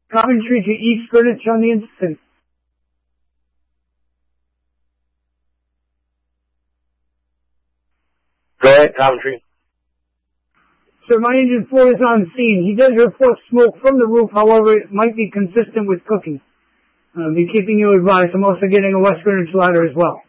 Coventry to East Greenwich on the instant. Go ahead, Coventry. Sir, my Engine 4 is on scene. He does report smoke from the roof, however, it might be consistent with cooking. I'll be keeping you advised. I'm also getting a West Greenwich ladder as well.